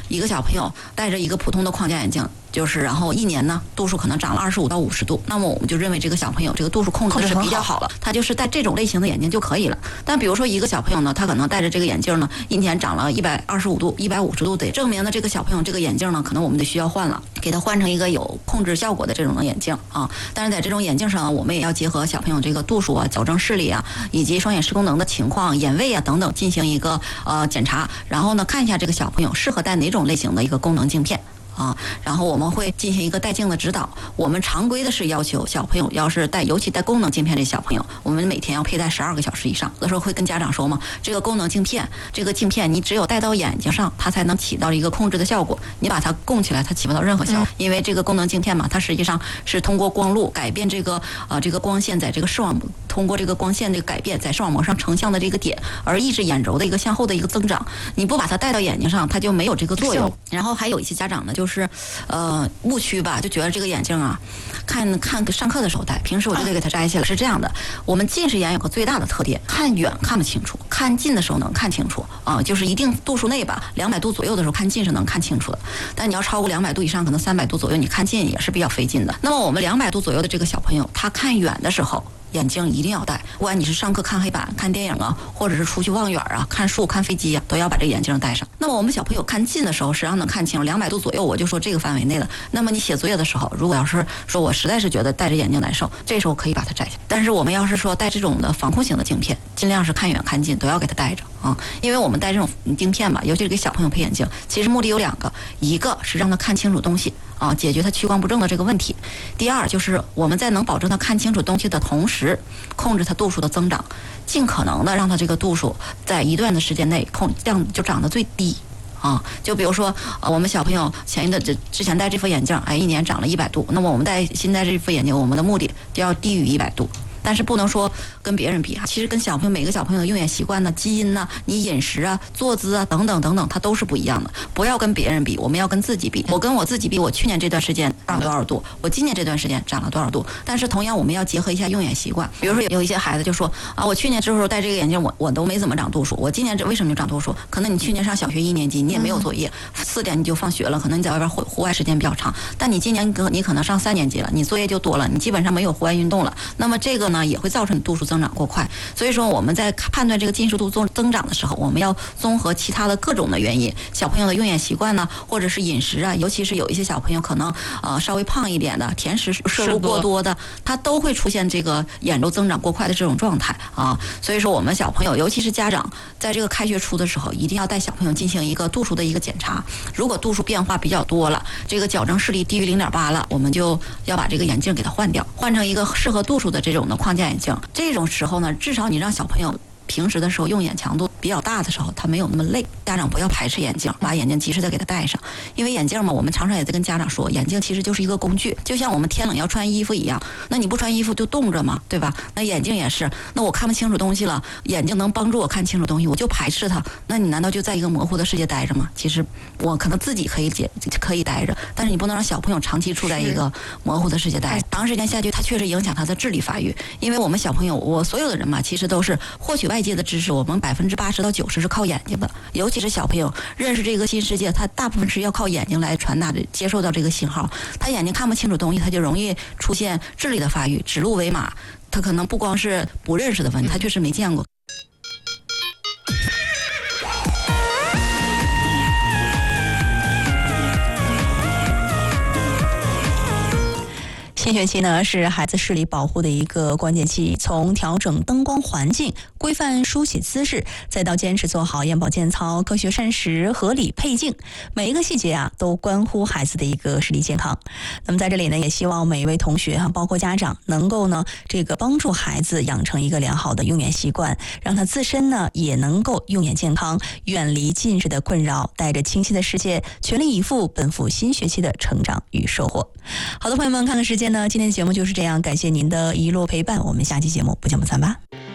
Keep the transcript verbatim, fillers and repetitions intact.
一个小朋友戴着一个普通的框架眼镜，就是然后一年呢度数可能长了二十五到五十度，那么我们就认为这个小朋友这个度数控制的是比较好了，他就是戴这种类型的眼镜就可以了。但比如说一个小朋友呢，他可能戴着这个眼镜呢，一年长了一百二十五度、一百五十度，得证明呢这个小朋友这个眼镜呢，可能我们得需要换了，给他换成一个有控制效果的这种的眼镜啊。但是在这种眼镜上，我们也要结合小朋友这个度数啊、矫正视力啊，以及双眼视功能的情况、眼位啊等等进行一个呃检查，然后呢看一下这个小朋友适合戴哪种类型的一个功能镜片。啊，然后我们会进行一个戴镜的指导。我们常规的是要求小朋友要是戴，尤其戴功能镜片这小朋友，我们每天要佩戴十二个小时以上。有的时候会跟家长说嘛，这个功能镜片，这个镜片你只有戴到眼睛上，它才能起到一个控制的效果。你把它供起来，它起不到任何效果，因为这个功能镜片嘛，它实际上是通过光路改变这个呃这个光线在这个视网，通过这个光线的改变在视网膜上成像的这个点，而抑制眼轴的一个向后的一个增长。你不把它戴到眼睛上，它就没有这个作用。然后还有一些家长呢，就是，呃，误区吧，就觉得这个眼镜啊，看看上课的时候戴，平时我就得给它摘下来。是这样的，我们近视眼有个最大的特点，看远看不清楚，看近的时候能看清楚啊，就是一定度数内吧，两百度左右的时候看近是能看清楚的。但你要超过两百度以上，可能三百度左右，你看近也是比较费劲的。那么我们两百度左右的这个小朋友，他看远的时候，眼镜一定要戴，不管你是上课看黑板、看电影啊，或者是出去望远啊、看树、看飞机啊，都要把这个眼镜戴上。那么我们小朋友看近的时候，实际上能看清两百度左右，我就说这个范围内了。那么你写作业的时候，如果要是说我实在是觉得戴着眼镜难受，这时候可以把它摘下。但是我们要是说戴这种的防控型的镜片，尽量是看远看近都要给它戴着啊、嗯，因为我们戴这种镜片吧，尤其是给小朋友配眼镜，其实目的有两个，一个是让他看清楚东西。啊，解决他屈光不正的这个问题。第二，就是我们在能保证他看清楚东西的同时，控制他度数的增长，尽可能的让他这个度数在一段的时间内控这样就长得最低。啊，就比如说，呃，我们小朋友前一的这之前戴这副眼镜，哎，一年长了一百度，那么我们戴新戴这副眼镜，我们的目的就要低于一百度。但是不能说跟别人比啊，其实跟小朋友每个小朋友的用眼习惯呢、基因呢、你饮食啊、坐姿啊等等等等，它都是不一样的。不要跟别人比，我们要跟自己比。我跟我自己比，我去年这段时间长了多少度，我今年这段时间长了多少度。但是同样，我们要结合一下用眼习惯。比如说有一些孩子就说啊，我去年这时候戴这个眼镜，我我都没怎么长度数，我今年这为什么就长度数？可能你去年上小学一年级，你也没有作业，四点你就放学了，可能你在外边户户外时间比较长。但你今年你你可能上三年级了，你作业就多了，你基本上没有户外运动了。那么这个呢，也会造成你度数增长过快。所以说我们在判断这个近视度增增长的时候，我们要综合其他的各种的原因，小朋友的用眼习惯呢，或者是饮食啊，尤其是有一些小朋友可能呃稍微胖一点的，甜食摄入过多的，他都会出现这个眼周增长过快的这种状态啊。所以说我们小朋友，尤其是家长，在这个开学初的时候，一定要带小朋友进行一个度数的一个检查。如果度数变化比较多了，这个矫正视力低于零点八了，我们就要把这个眼镜给它换掉，换成一个适合度数的这种的框架眼镜。这种时候呢，至少你让小朋友平时的时候用眼强度比较大的时候，他没有那么累。家长不要排斥眼镜，把眼镜及时的给他戴上。因为眼镜嘛，我们常常也在跟家长说，眼镜其实就是一个工具，就像我们天冷要穿衣服一样。那你不穿衣服就冻着嘛，对吧？那眼镜也是。那我看不清楚东西了，眼镜能帮助我看清楚东西，我就排斥它。那你难道就在一个模糊的世界待着吗？其实我可能自己可以解可以待着，但是你不能让小朋友长期处在一个模糊的世界待着。长时间下去，它确实影响他的智力发育。因为我们小朋友，我所有的人嘛，其实都是获取外界的知识，我们百分之八十到九十是靠眼睛的。尤其是小朋友认识这个新世界，他大部分是要靠眼睛来传达的，接受到这个信号。他眼睛看不清楚东西，他就容易出现智力的发育，指鹿为马。他可能不光是不认识的问题，他确实没见过。 新学期呢是孩子视力保护的一个关键期，从调整灯光环境、规范梳洗姿势，再到坚持做好眼保健操、科学膳食、合理配镜，每一个细节啊都关乎孩子的一个视力健康。那么在这里呢，也希望每一位同学哈，包括家长，能够呢这个帮助孩子养成一个良好的用眼习惯，让他自身呢也能够用眼健康，远离近视的困扰，带着清晰的世界，全力以赴奔赴新学期的成长与收获。好的，朋友们，看看时间呢，今天的节目就是这样，感谢您的一路陪伴，我们下期节目不见不散吧。